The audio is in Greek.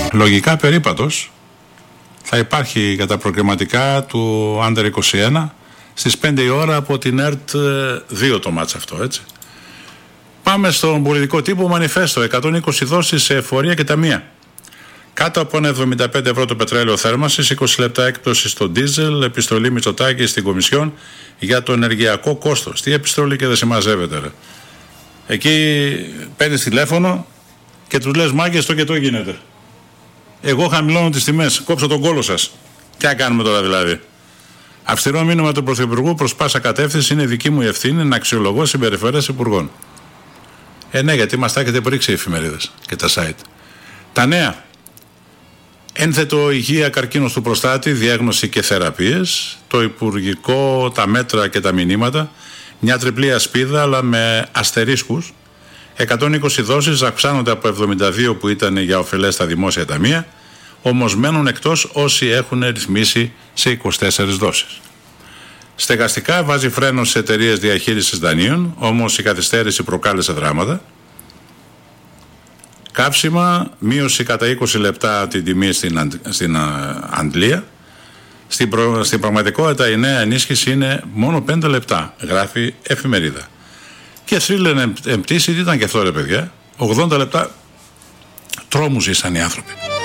Λογικά περίπατος θα υπάρχει για τα προκριματικά του Under 21 στις 5 η ώρα από την ΕΡΤ 2 το μάτς αυτό, έτσι. Πάμε στον πολιτικό τύπο Μανιφέστο. 120 δόσεις σε εφορία και ταμεία. Κάτω από ένα 75 ευρώ το πετρέλαιο θέρμανσης, 20 λεπτά έκπτωση στο ντίζελ, επιστολή Μητσοτάκη στην Κομισιόν για το ενεργειακό κόστος. Τι επιστολή και δεν συμμαζεύεται, ρε. Εκεί παίρνεις τηλέφωνο και τους λες μάγκες το και το γίνεται. Εγώ χαμηλώνω τις τιμές, κόψω τον κόλο σας. Τι να κάνουμε τώρα δηλαδή. Αυστηρό μήνυμα του Πρωθυπουργού προς πάσα κατεύθυνση: είναι δική μου ευθύνη να αξιολογώ συμπεριφορές υπουργών. Ναι, γιατί μας τα έχετε πρίξει οι εφημερίδες και τα site. Τα νέα. Ένθετο υγεία, καρκίνος του προστάτη, διάγνωση και θεραπείες. Το υπουργικό, τα μέτρα και τα μηνύματα. Μια τριπλή ασπίδα αλλά με αστερίσκους. 120 δόσεις αυξάνονται από 72 που ήταν για ωφελές στα δημόσια ταμεία. Όμως μένουν εκτός όσοι έχουν ρυθμίσει σε 24 δόσεις. Στεγαστικά βάζει φρένο στις εταιρείες διαχείρισης δανείων, όμως η καθυστέρηση προκάλεσε δράματα. Καύσιμα, μείωση κατά 20 λεπτά την τιμή στην Αντλία. Στην πραγματικότητα η νέα ενίσχυση είναι μόνο 5 λεπτά, γράφει εφημερίδα. Και θρύλεν εμπτήσει, τι ήταν και αυτό ρε παιδιά, 80 λεπτά τρόμους ήσαν οι άνθρωποι.